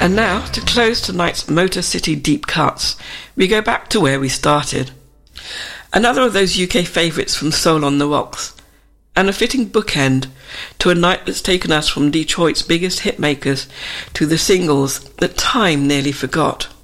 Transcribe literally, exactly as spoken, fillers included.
And now, to close tonight's Motor City Deep Cuts, we go back to where we started. Another of those U K favourites from Soul on the Rocks, and a fitting bookend to a night that's taken us from Detroit's biggest hitmakers to the singles that time nearly forgot.